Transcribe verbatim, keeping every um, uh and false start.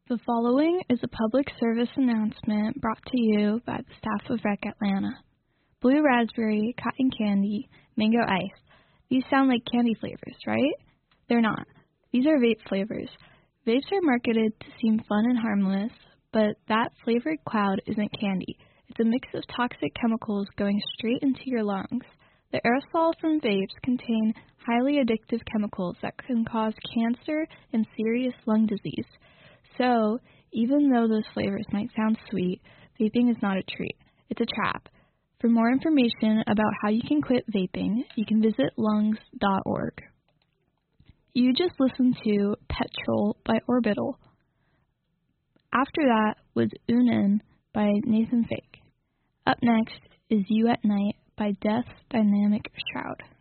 The following is a public service announcement brought to you by the staff of Rec Atlanta. Blue raspberry, cotton candy, mango ice. These sound like candy flavors, right? They're not. These are vape flavors. Vapes are marketed to seem fun and harmless, but that flavored cloud isn't candy. It's a mix of toxic chemicals going straight into your lungs. The aerosol from vapes contain highly addictive chemicals that can cause cancer and serious lung disease. So, even though those flavors might sound sweet, vaping is not a treat. It's a trap. For more information about how you can quit vaping, you can visit lungs dot org. You just listened to Petrol by Orbital. After that was Unen by Nathan Fake. Up next is You at Night by Death's Dynamic Shroud.